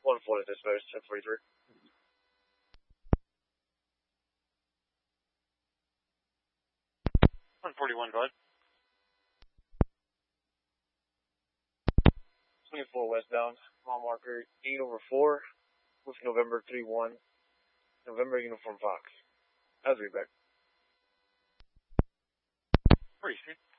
1-4 to dispatch, 1043. 141, go ahead. 24 westbound, mile marker 8/4 with November 3-1, November Uniform Fox. How's we back? 40 Street.